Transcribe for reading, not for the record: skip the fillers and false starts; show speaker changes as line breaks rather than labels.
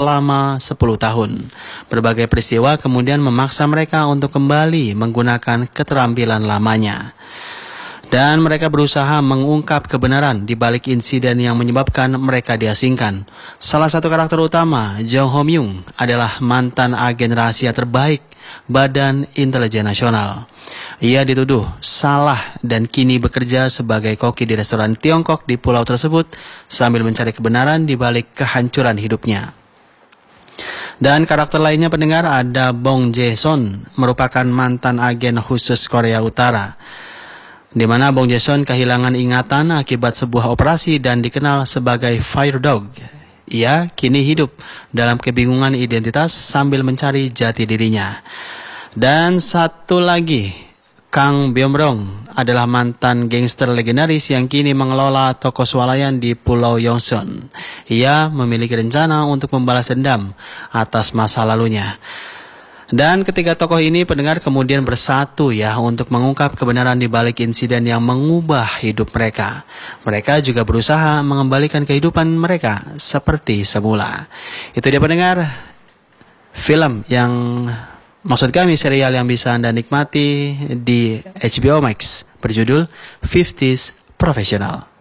selama 10 tahun. Berbagai peristiwa kemudian memaksa mereka untuk kembali menggunakan keterampilan lamanya. Dan mereka berusaha mengungkap kebenaran di balik insiden yang menyebabkan mereka diasingkan. Salah satu karakter utama, Jong Ho Myung, adalah mantan agen rahasia terbaik Badan Intelijen Nasional. Ia dituduh salah dan kini bekerja sebagai koki di restoran Tiongkok di pulau tersebut sambil mencari kebenaran di balik kehancuran hidupnya. Dan karakter lainnya pendengar ada Bong Jae-son, merupakan mantan agen khusus Korea Utara, di mana Bong Jae-son kehilangan ingatan akibat sebuah operasi dan dikenal sebagai Fire Dog. Ia kini hidup dalam kebingungan identitas sambil mencari jati dirinya. Dan satu lagi, Kang Byung-rong adalah mantan gangster legendaris yang kini mengelola toko swalayan di Pulau Yongsan. Ia memiliki rencana untuk membalas dendam atas masa lalunya. Dan ketiga tokoh ini pendengar kemudian bersatu ya untuk mengungkap kebenaran di balik insiden yang mengubah hidup mereka. Mereka juga berusaha mengembalikan kehidupan mereka seperti semula. Itu dia pendengar, film yang maksud kami serial yang bisa Anda nikmati di HBO Max berjudul 50s Professional.